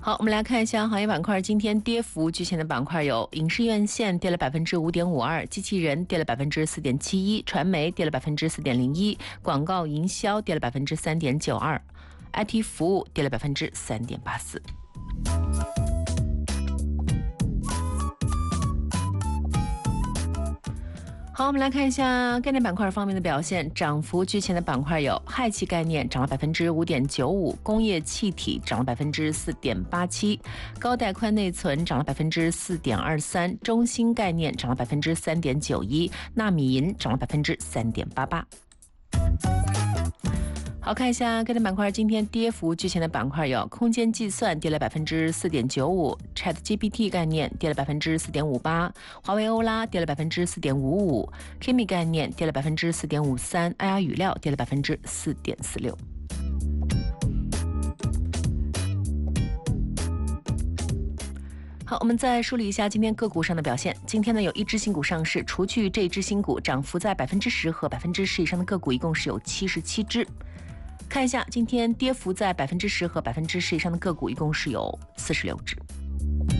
好，我们来看一下行业板块今天跌幅居前的板块有：影视院线跌了5.52%，机器人跌了4.71%，传媒跌了4.01%，广告营销跌了3.92%，IT 服务跌了3.84%。好，我们来看一下概念板块方面的表现。涨幅居前的板块有氦气概念涨了5.95%，工业气体涨了4.87%，高带宽内存涨了4.23%，中芯概念涨了3.91%，纳米银涨了3.88%。好，看一下概念板块今天跌幅居前的板块有空间计算跌了4.95%，ChatGPT 概念跌了4.58%，华为欧拉跌了4.55%，Kimi 概念跌了4.53%，爱雅语料跌了4.46%。好，我们再梳理一下今天个股上的表现。今天呢，有一只新股上市，除去这一只新股，涨幅在10%和10%以上的个股一共是有77只。看一下，今天跌幅在10%和10%以上的个股一共是有46只。